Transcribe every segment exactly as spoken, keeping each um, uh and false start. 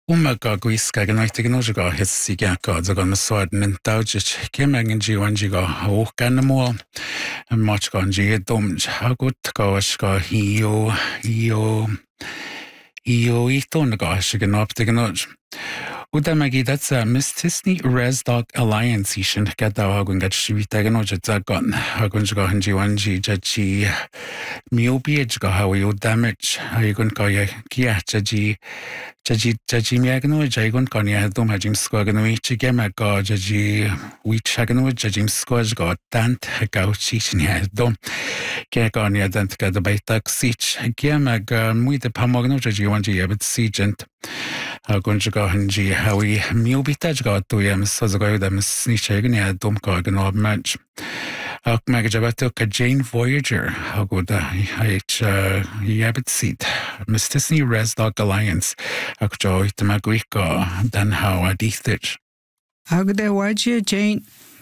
Umaga gwisga gan oed gan oed go hysig aga ag an maswad yn dawdjit cymang yn jiwan jigo o gan y mwl yn moch gan jigo dwmj agwt go ysgo hio hio hio eithon go ysgo gan optig gan oed. Uda magi that's a Miss Tisney Res Dog Alliance ishin gada agun gad shivita gan oed zagon agun jigo han jiwan ji jaji miobi go hawi o damage agun go ya kia jaji Jaji jaji miagno jagon konia dom hajim skogano ichi gema go jaji wichagano jajim skoj go dant go chichnia dom ke konia dant ga the baitak sich gema ga muy de pamogno jaji wanji yabit sigent agun go hanji hawi miobita go to yam so go dem snichagnia dom go gno match Ac mae gyda ka Jane Voyager a gwyd haich iabit sydd Miss Disney Res Dog Alliance ac joy dyma gwygo dan haw a dieithich. Ag de wajia Jane.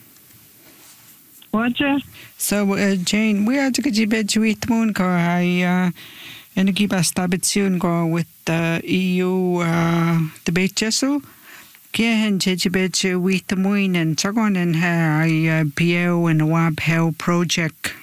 Wajia? So uh, Jane, we had to get you bed to eat moon go I uh and give us stabit soon go with the E U uh debate jesu. Kia hen jejibet with the moon and chagon and her I P O and a wab hell project.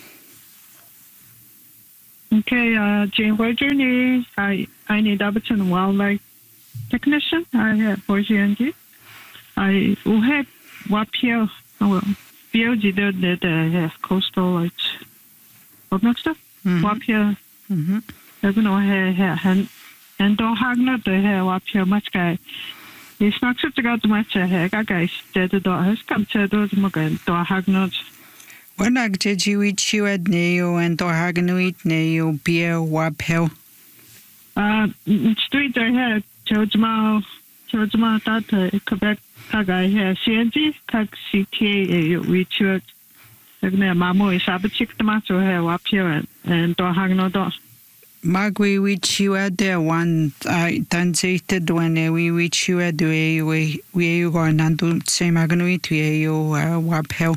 Okay, uh, Jane Voyager ni I I need Abbottson wildlife technician. I have for G N G. I will have wab hell. Oh, P O G did the coastal like obnoxious wab hell. Mhm. I don't know how how and don't hang not the hair wab hell much guy. It's not such a good match. I guys did the door has come to those mugan door hagnot. When I did you eat you at Neo and door haganoit Neo beer wab hell? Uh, street I had Chojma Chojma that Quebec Kagai here C N G Kag C T A which you like Mamo is abatik tomato hair wap here and door hagnot. Magwi which you had there one I translated when we which you had we we we go and do same aganoit we you wab hell.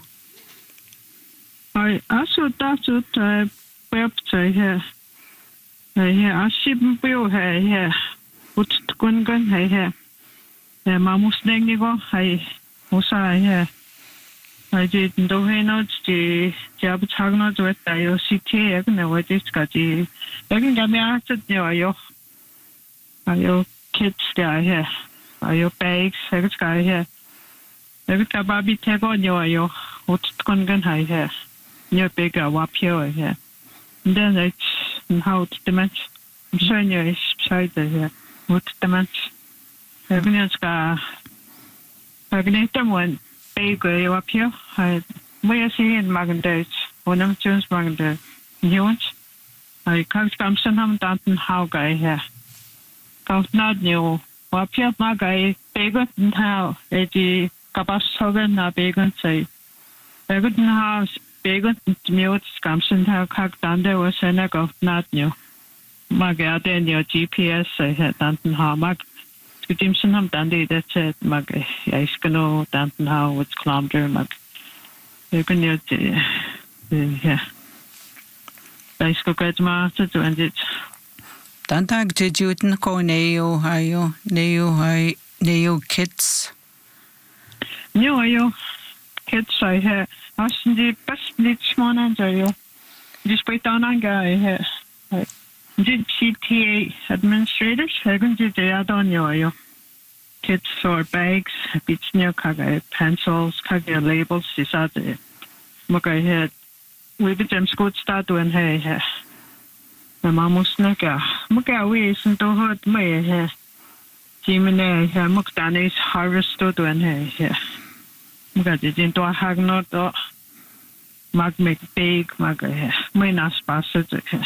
I also that's what I website here. Here I ship bill here here. What gun gun here here. Yeah, mamus nengigo I osa here. I didn't do he not the job chagno with the C T A and what is got the I can get me answered there you are your kids there here are your bags every guy here every baby take on you are your what's going on here your big wap here here and then it's how to match I'm showing you is side here what's the match everyone's got I can them one big up here I we see in Magendates one of Jones Magenda you want I can't come some ham danten how guy here. Count not new. Wapia magai bacon how edi kabas hogan na bacon say. Bacon house bacon mute scamson how kak dande was a neck of not new. Maga then your G P S I had danten how mag Dimson ham dande that's it mag ice canoe danten how what's clamder mag. You can use yeah. Dais go gad ma to do and it. Dantag did you go neo hayo neo hai neo kids. Neo ayo kids I have as the best lit small and ayo. Despite down on guy here. Did C T A administrators haven't did the other ayo. Kids or bags, beach near kaga pencils, kaga labels, is that the Mokai had we became school start when hey hey. My mom was naga. Muka we isn't to hurt me hey. Jimmy hey Mukdanis harvest to when hey hey. Muka didn't do a hag not or mag make big mag hey. My nas passage hey.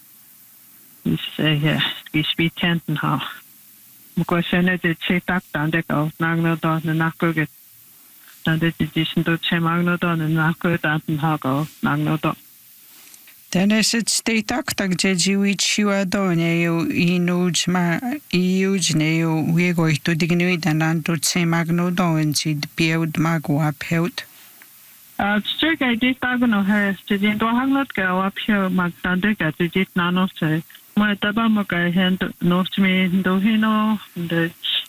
We say hey. We speak tent and how. Muka send it say tak down the go. Nagno don and not go get. Dan det edition to Chemagno don and Nako Danton Hago, Nagno don. Then is it state act like Jeji which you are doing you inuj ma iuj neo we go to dignity and on to Chemagno don and see the peeled magua pelt. Uh, Strick I did Dagano has to the do have not go up here Magdandeka to did none of say. My Tabamaga hand no to me do he know the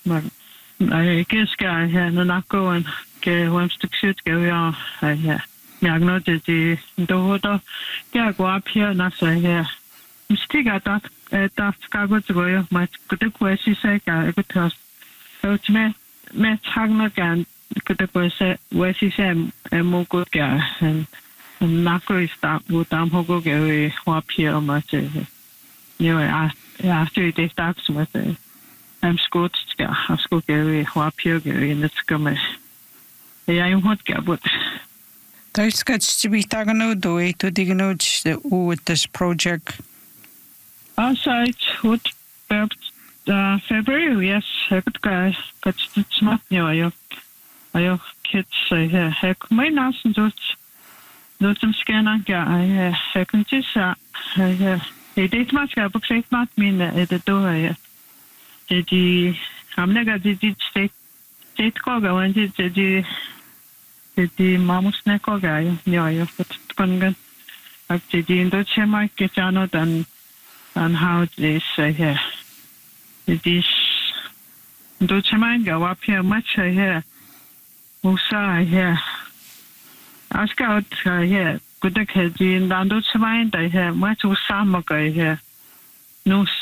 maar ai keska he na nako an ke wamstuk shoot ke ya he miagno te ti do do ke go apia na sa he stiga ta ta skago go yo ma kute ko si sa ka ko tas so me me tagna gan kute ko se we si se mo ko ka nako sta bu tam hogo ke apia ma se yo a after they start with it I'm scored to have scored Gary, Wapio Gary, and it's coming. Yeah, I'm hot gabut. There's got to be Tagano do it to dig notes with this project. Outside, what uh, February, yes, I could go, but it's not new. I have kids, I have my nurse and those, those some scan and get, I have can just, I have, they did much, I book say not mean at the door. Jadi, हमने कहा jadi state state को गवां जी jadi jadi मामुस ने को गया या या कुछ कौन अब jadi इंदो चेमा के जानो dan dan how they say here jadi इंदो Chema इंगा वापिया much here musa here आजकल here कुछ के जी इंदो चेमा इंदा here much उसा मका here no